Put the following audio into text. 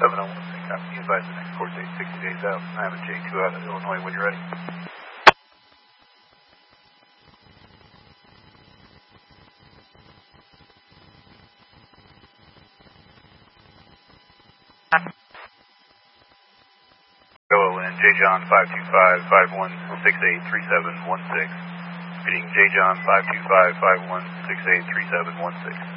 7016, copy. You advise the next court date 60 days out. I have a J2 out of Illinois when you're ready. OLN, J-John 525-5168-3716. Reading J-John 525-5168-3716.